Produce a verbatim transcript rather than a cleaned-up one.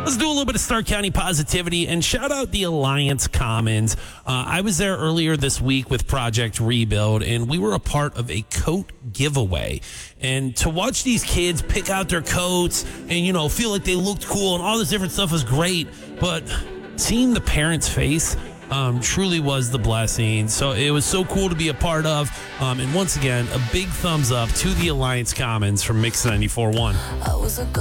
Let's do a little bit of Stark County positivity and shout out the Alliance Commons. Uh, I was there earlier this week with Project Rebuild, and we were a part of a coat giveaway. And to watch these kids pick out their coats and, you know, feel like they looked cool and all this different stuff was great. But seeing the parents' face um, truly was the blessing. So it was so cool to be a part of. Um, and once again, a big thumbs up to the Alliance Commons from Mix ninety-four point one.